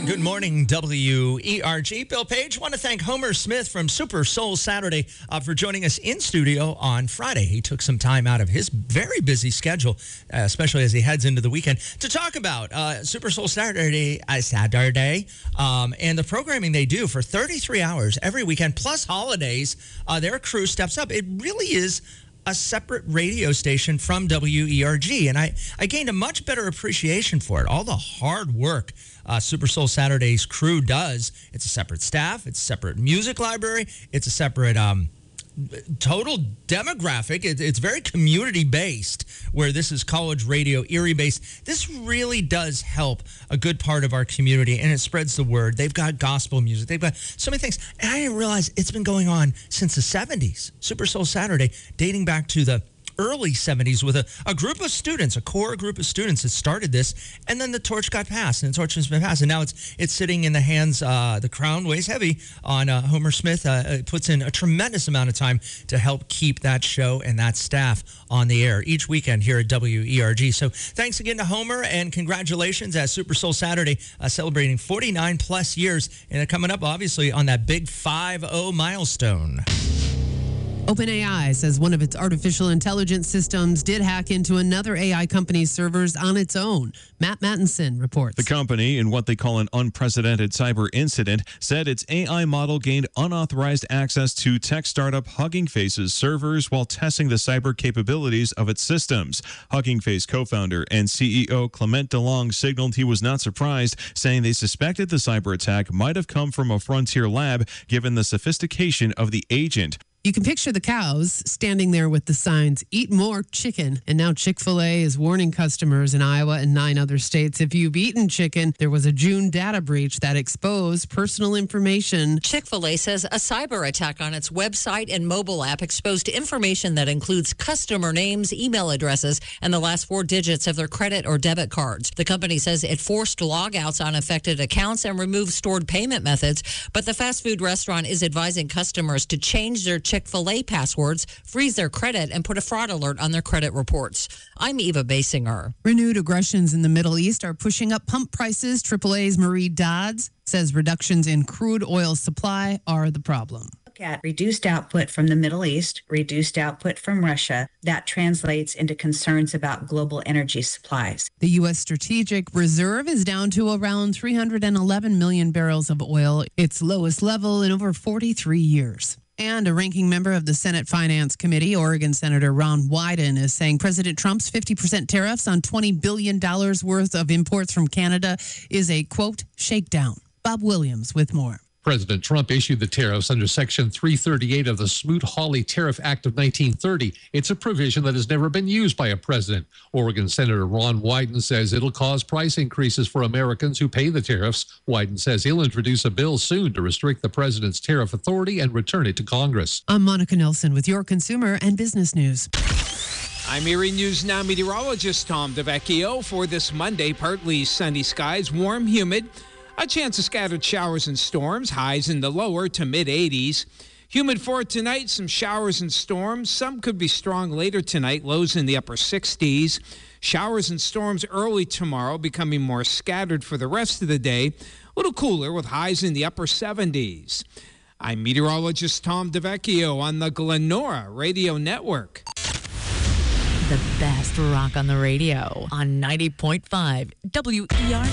Good morning, WERG. Bill Page. Want to thank Homer Smith from Super Soul Saturday for joining us in studio on Friday. He took some time out of his very busy schedule, especially as he heads into the weekend, to talk about Super Soul Saturday, and the programming they do for 33 hours every weekend, plus holidays. Their crew steps up. It really is a separate radio station from WERG, and I gained a much better appreciation for it. All the hard work Super Soul Saturday's crew does. It's a separate staff. It's a separate music library. It's a separate total demographic. It's very community-based, where this is college radio, Erie-based. This really does help a good part of our community, and it spreads the word. They've got gospel music. They've got so many things. And I didn't realize it's been going on since the 70s. Super Soul Saturday, dating back to the early 70s with a group of students, a core group of students that started this, and then the torch got passed, and the torch has been passed, and now it's sitting in the hands, the crown weighs heavy on Homer Smith. It puts in a tremendous amount of time to help keep that show and that staff on the air each weekend here at WERG. So thanks again to Homer, and congratulations as Super Soul Saturday celebrating 49 plus years, and coming up obviously on that big 5-0 milestone. OpenAI says one of its artificial intelligence systems did hack into another AI company's servers on its own. Matt Mattinson reports. The company, in what they call an unprecedented cyber incident, said its AI model gained unauthorized access to tech startup Hugging Face's servers while testing the cyber capabilities of its systems. Hugging Face co-founder and CEO Clement DeLong signaled he was not surprised, saying they suspected the cyber attack might have come from a frontier lab given the sophistication of the agent. You can picture the cows standing there with the signs, "Eat more chicken." And now Chick-fil-A is warning customers in Iowa and 9 other states, if you've eaten chicken, there was a June data breach that exposed personal information. Chick-fil-A says a cyber attack on its website and mobile app exposed information that includes customer names, email addresses, and the last 4 digits of their credit or debit cards. The company says it forced logouts on affected accounts and removed stored payment methods, but the fast food restaurant is advising customers to change their Chick-fil-A passwords, freeze their credit, and put a fraud alert on their credit reports. I'm Eva Basinger. Renewed aggressions in the Middle East are pushing up pump prices. AAA's Marie Dodds says reductions in crude oil supply are the problem. Look at reduced output from the Middle East, reduced output from Russia. That translates into concerns about global energy supplies. The U.S. Strategic Reserve is down to around 311 million barrels of oil, its lowest level in over 43 years. And a ranking member of the Senate Finance Committee, Oregon Senator Ron Wyden, is saying President Trump's 50% tariffs on $20 billion worth of imports from Canada is a, quote, shakedown. Bob Williams with more. President Trump issued the tariffs under Section 338 of the Smoot-Hawley Tariff Act of 1930. It's a provision that has never been used by a president. Oregon Senator Ron Wyden says it'll cause price increases for Americans who pay the tariffs. Wyden says he'll introduce a bill soon to restrict the president's tariff authority and return it to Congress. I'm Monica Nelson with your consumer and business news. I'm Erie News Now meteorologist Tom DeVecchio. For this Monday, partly sunny skies, warm, humid. A chance of scattered showers and storms, highs in the lower to mid-80s. Humid for tonight, some showers and storms. Some could be strong later tonight, lows in the upper 60s. Showers and storms early tomorrow, becoming more scattered for the rest of the day. A little cooler with highs in the upper 70s. I'm meteorologist Tom DeVecchio on the Glenora Radio Network. The best rock on the radio on 90.5 WERG.